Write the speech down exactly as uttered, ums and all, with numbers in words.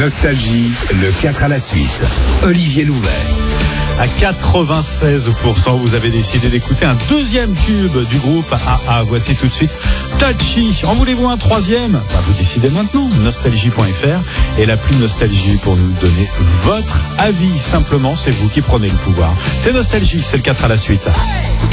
Nostalgie, le quatre à la suite. Olivier Louvet. À quatre-vingt-seize pour cent, vous avez décidé d'écouter un deuxième tube du groupe A A. Voici tout de suite Touchy. En voulez-vous un troisième? Bah, vous décidez maintenant. Nostalgie point F R et l'appli Nostalgie pour nous donner votre avis. Simplement, c'est vous qui prenez le pouvoir. C'est Nostalgie, c'est le quatre à la suite.